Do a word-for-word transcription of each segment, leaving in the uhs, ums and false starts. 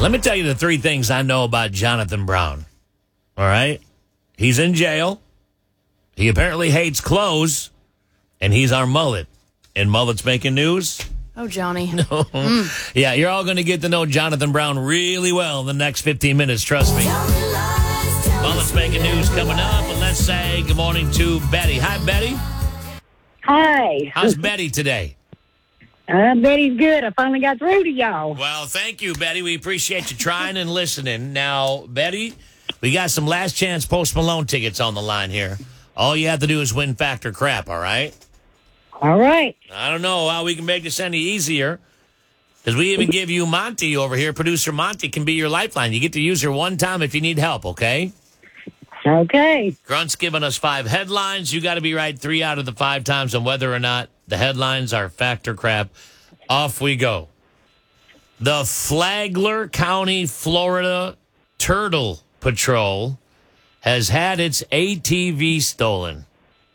Let me tell you the three things I know about Jonathan Brown. All right? He's in jail. He apparently hates clothes. And he's our mullet. And mullet's making news. Oh, Johnny. No. Mm. Yeah, you're all going to get to know Jonathan Brown really well in the next fifteen minutes. Trust me. Mullet's making news coming up. And let's say good morning to Betty. Hi, Betty. Hi. How's Betty today? Uh, Betty's good. I finally got through to y'all. Well, thank you, Betty. We appreciate you trying and listening. Now, Betty, we got some last chance Post Malone tickets on the line here. All you have to do is win Factor Crap, all right? All right. I don't know how we can make this any easier, because we even give you Monty over here. Producer Monty can be your lifeline. You get to use her one time if you need help, okay? Okay. Grunt's giving us five headlines. You got to be right three out of the five times on whether or not the headlines are fact or crap. Off we go. The Flagler County, Florida Turtle Patrol has had its A T V stolen.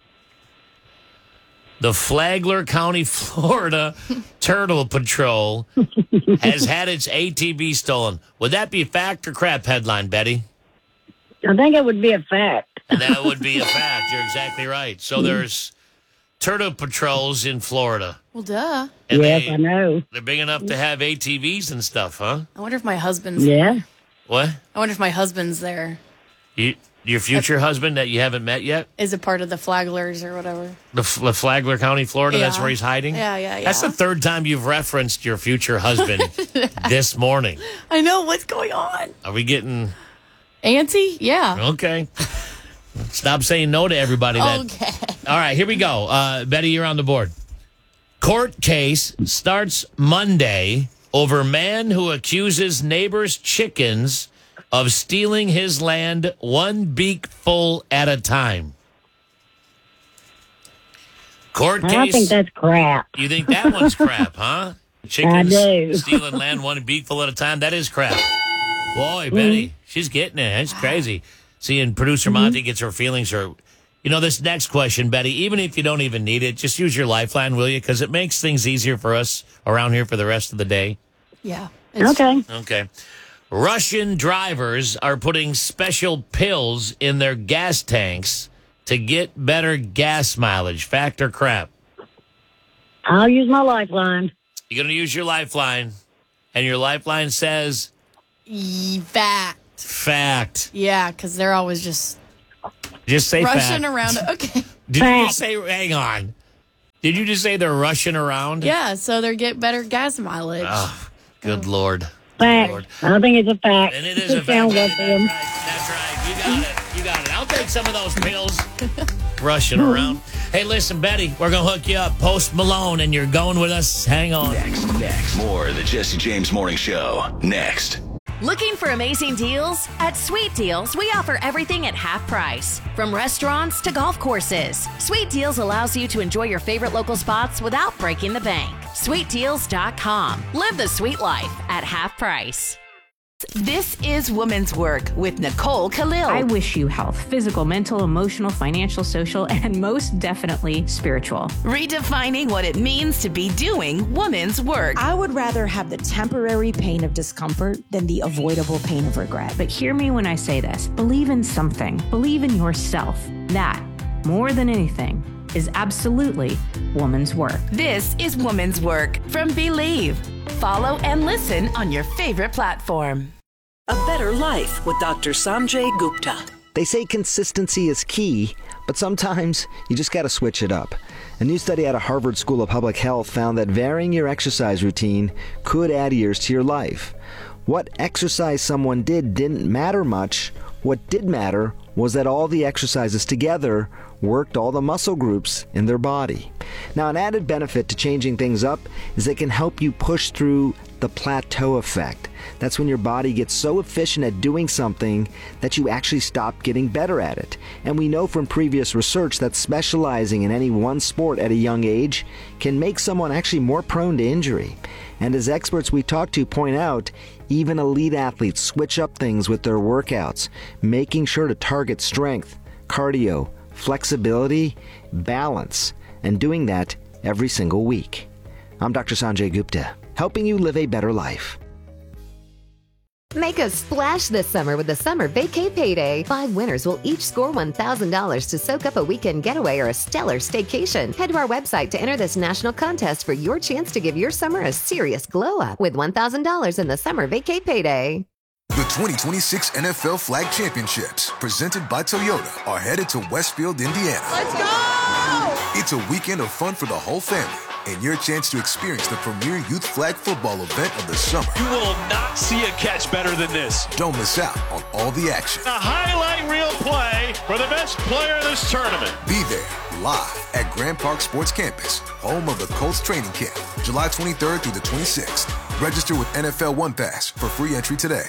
The Flagler County, Florida Turtle Patrol has had its A T V stolen. Would that be a fact or crap headline, Betty? I think it would be a fact. That would be a fact. You're exactly right. So there's turtle patrols in Florida. Well, duh. And yes, they, I know. They're big enough to have A T Vs and stuff, huh? I wonder if my husband's Yeah. What? I wonder if my husband's there. You, your future husband that you haven't met yet? Is a part of the Flaglers or whatever. The, F- the Flagler County, Florida, Yeah. that's where he's hiding? Yeah, yeah, yeah. That's the third time you've referenced your future husband this morning. I know. What's going on? Are we getting... Auntie? Yeah. Okay. Stop saying no to everybody. That... Okay. All right, here we go. Uh, Betty, you're on the board. Court case starts Monday over man who accuses neighbor's chickens of stealing his land one beakful at a time. Court I case. think that's crap. You think that one's crap, huh? Chickens I do. stealing land one beakful at a time. That is crap. Boy, Betty, she's getting it. That's crazy. Seeing producer Monty gets her feelings hurt. You know, this next question, Betty, even if you don't even need it, just use your lifeline, will you? Because it makes things easier for us around here for the rest of the day. Yeah. It's- Okay. Okay. Russian drivers are putting special pills in their gas tanks to get better gas mileage. Fact or crap? I'll use my lifeline. You're going to use your lifeline, and your lifeline says... Fact. Fact. Yeah, because they're always just Just say rushing fact. around. Okay. Did Fact. you just say, hang on. Did you just say they're rushing around? Yeah, so they get better gas mileage. Oh, good Lord. Fact. Lord. I think it's a fact. And it is a fact. Sounds Betty. like That's them. right. That's right. You got it. You got it. I'll take some of those pills. Rushing around. Hey, listen, Betty, we're going to hook you up. Post Malone, and you're going with us. Hang on. Next, next. More of the Jesse James Morning Show. Next. Looking for amazing deals? At Sweet Deals, we offer everything at half price. From restaurants to golf courses. Sweet Deals allows you to enjoy your favorite local spots without breaking the bank. sweet deals dot com. Live the sweet life at half price. This is Woman's Work with Nicole Khalil. I wish you health, physical, mental, emotional, financial, social, and most definitely spiritual. Redefining what it means to be doing woman's work. I would rather have the temporary pain of discomfort than the avoidable pain of regret. But hear me when I say this. Believe in something. Believe in yourself. That, more than anything, is absolutely woman's work. This is Woman's Work from Believe. Follow and listen on your favorite platform. A Better Life with Doctor Sanjay Gupta. They say consistency is key, but sometimes you just got to switch it up. A new study out of Harvard School of Public Health found that varying your exercise routine could add years to your life. What exercise someone did didn't matter much. What did matter was that all the exercises together worked all the muscle groups in their body. Now, an added benefit to changing things up is it can help you push through the plateau effect. That's when your body gets so efficient at doing something that you actually stop getting better at it. And we know from previous research that specializing in any one sport at a young age can make someone actually more prone to injury. And as experts we talk to point out, even elite athletes switch up things with their workouts, making sure to target strength, cardio, flexibility, balance, and doing that every single week. I'm Doctor Sanjay Gupta, helping you live a better life. Make a splash this summer with the Summer Vacay Payday. Five winners will each score one thousand dollars to soak up a weekend getaway or a stellar staycation. Head to our website to enter this national contest for your chance to give your summer a serious glow up with one thousand dollars in the Summer Vacay Payday. The twenty twenty-six N F L Flag Championships, presented by Toyota, are headed to Westfield, Indiana. Let's go! It's a weekend of fun for the whole family and your chance to experience the premier youth flag football event of the summer. You will not see a catch better than this. Don't miss out on all the action. A highlight reel play for the best player in this tournament. Be there live at Grand Park Sports Campus, home of the Colts training camp, July twenty-third through the twenty-sixth. Register with N F L One Pass for free entry today.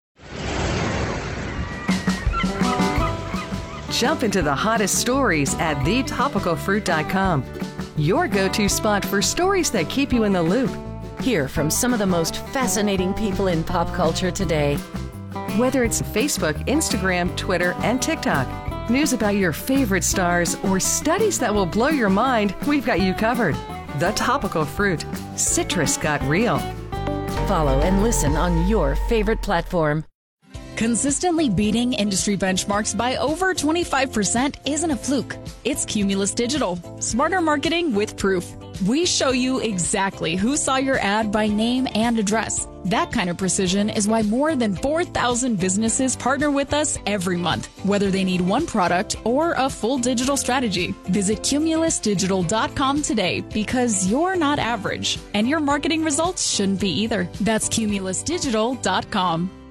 Jump into the hottest stories at the topical fruit dot com. Your go-to spot for stories that keep you in the loop. Hear from some of the most fascinating people in pop culture today. Whether it's Facebook, Instagram, Twitter, and TikTok, news about your favorite stars, or studies that will blow your mind, we've got you covered. The Topical Fruit. Citrus got real. Follow and listen on your favorite platform. Consistently beating industry benchmarks by over twenty-five percent isn't a fluke. It's Cumulus Digital. Smarter marketing with proof. We show you exactly who saw your ad by name and address. That kind of precision is why more than four thousand businesses partner with us every month, whether they need one product or a full digital strategy. Visit cumulus digital dot com today because you're not average, and your marketing results shouldn't be either. That's cumulus digital dot com.